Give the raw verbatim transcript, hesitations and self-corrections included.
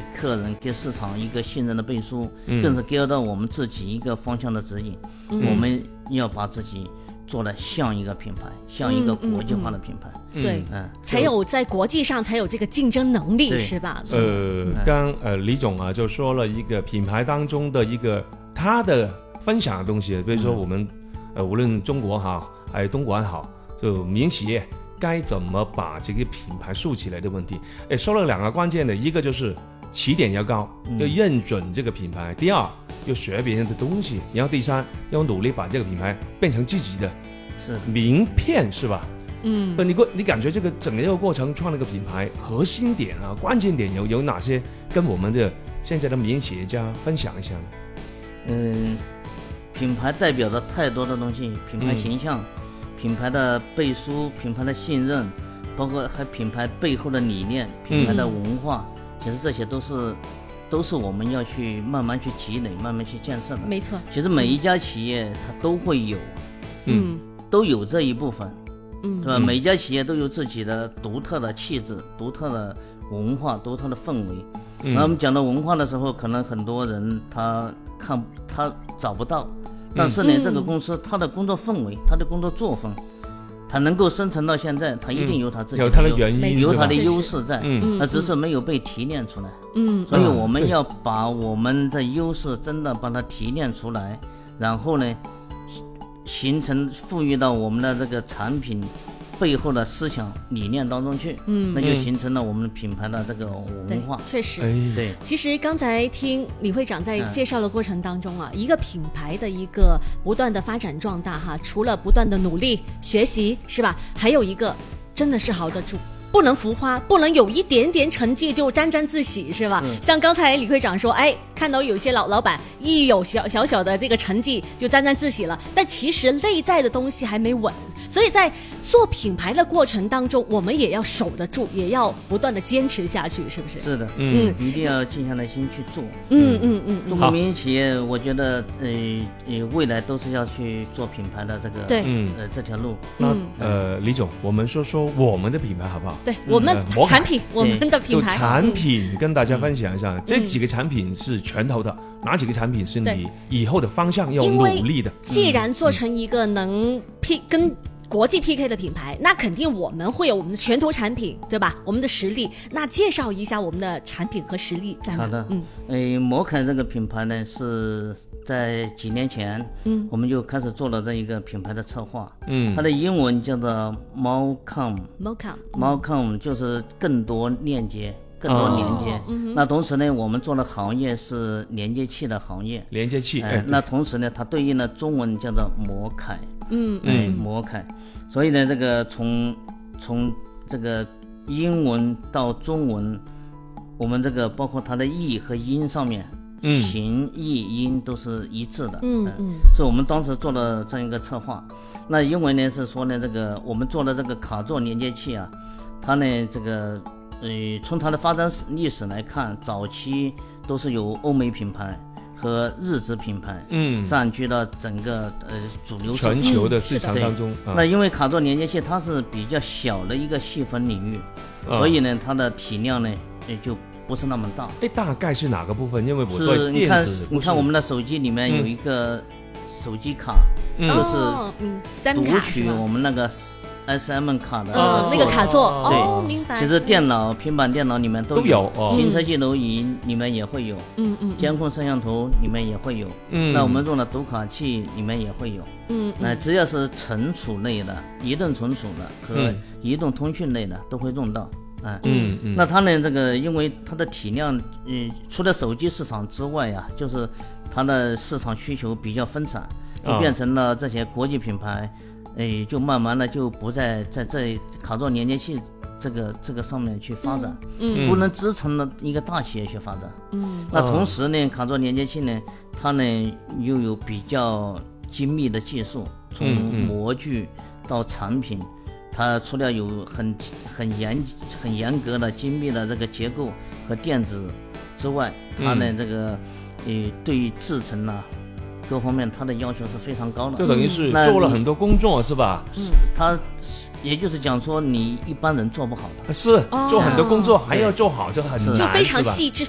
给客人、给市场一个信任的背书， 嗯、 更是给到我们自己一个方向的指引。嗯、我们要把自己做得像一个品牌，像一个国际化的品牌。 嗯嗯嗯、对、嗯，才有在国际上才有这个竞争能力，是吧？ 呃，刚呃李总啊就说了一个品牌当中的一个他的分享的东西，比如说我们、嗯、呃无论中国好还有东莞好，就民营企业该怎么把这个品牌树起来的问题。哎，说了两个关键的，一个就是起点要高，要认准这个品牌；第二，要学别人的东西；然后第三，要努力把这个品牌变成自己的名片，是吧？ 嗯， 你你感觉这个整个过程创了个品牌核心点啊、关键点有有哪些？跟我们的现在的民营企业家分享一下呢？ 嗯，品牌代表着太多的东西，品牌形象、嗯、品牌的背书、品牌的信任，包括还品牌背后的理念、品牌的文化，嗯、其实这些都是都是我们要去慢慢去积累、慢慢去建设的。 没错， 其实每一家企业它都会有， 嗯， 都有这一部分。 嗯， 对吧？每一家企业都有自己的独特的气质、独特的文化、独特的氛围。嗯，然后我们讲到文化的时候，可能很多人他看他找不到，但是呢，嗯、这个公司它的工作氛围、它的工作作风，它能够生存到现在，它一定有它自己的、 嗯、有它的原因， 有它的优势在， 嗯， 它只是没有被提炼出来。 嗯， 所以我们要把我们的优势真的把它提炼出来，然后呢，形成赋予到我们的这个产品背后的思想理念当中去，嗯，那就形成了我们品牌的这个文化。 确实， 对。 其实刚才听李会长在介绍的过程当中啊，嗯、一个品牌的一个不断的发展壮大哈，除了不断的努力学习是吧？还有一个真的是熬得住。不能浮夸，不能有一点点成绩就沾沾自喜，是吧？像刚才李会长说，哎，看到有些老老板一有小小小的这个成绩就沾沾自喜了，但其实内在的东西还没稳，所以在做品牌的过程当中，我们也要守得住，也要不断的坚持下去，是不是？ 是的，嗯，一定要静下来心去做。 嗯嗯嗯， 中国民营企业，我觉得呃呃未来都是要去做品牌的这个对呃这条路。 那呃李总，我们说说我们的品牌好不好？ 对，我们产品、呃、我们的品牌， 就产品跟大家分享一下，嗯、这几个产品是拳头的，嗯、哪几个产品是你以后的方向要努力的？ 既然做成一个能 P 跟国际 P K 的品牌，那肯定我们会有我们的拳头产品，对吧？我们的实力，那介绍一下我们的产品和实力在哪？ 好的，嗯，呃，摩凯这个品牌呢是在几年前，嗯，我们就开始做了这一个品牌的策划，嗯，它的英文叫做 Mocom，Mocom，Mocom 就是更多链接。更多连接、哦嗯，那同时呢，我们做的行业是连接器的行业， 连接器。 哎，那同时呢，它对应的中文叫做摩凯， 嗯， 哎，摩凯。所以呢，这个从从这个英文到中文，我们这个包括它的译和音上面，嗯，形译音都是一致的， 嗯嗯， 是我们当时做了这样一个策划。那因为呢是说呢，这个我们做的这个卡座连接器啊，它呢这个。呃，从它的发展历史来看，早期都是由欧美品牌和日资品牌，嗯，占据了整个呃主流市场全球的市场当中。 嗯、那因为卡座连接器它是比较小的一个细分领域，嗯、所以呢，它的体量呢也就不是那么大。 哎，大概是哪个部分？因为我对是你看， 你看我们的手机里面有一个手机卡， 嗯、 就是读取我们那个。S M 卡的、 呃、那个卡座， 对， 哦，明白。 其实电脑、平板电脑里面都有， 都有哦、 行车记录仪里面也会有， 嗯嗯， 监控摄像头里面也会有，嗯，那我们用的读卡器里面也会有， 嗯， 那只要是存储类的、移动存储的和移动通讯类的、嗯、都会用到，哎， 嗯嗯， 那它呢，这个因为它的体量，嗯、呃，除了手机市场之外呀、啊，就是它的市场需求比较分散，就变成了这些国际品牌。哎，就慢慢的就不再在这卡座连接器这个这个上面去发展， 嗯， 不能支撑了一个大企业去发展， 嗯， 那同时呢，卡座连接器呢，它呢又有比较精密的技术，从模具到产品，嗯嗯、它除了有很很严很严格的精密的这个结构和电子之外，它呢、嗯、这个呃对于制程呢、啊。各方面它的要求是非常高的， 就等于是做了很多工作，是吧？ 嗯，它也就是讲说你一般人做不好的， 是、哦、做很多工作还要做好，就很难， 就非常细致。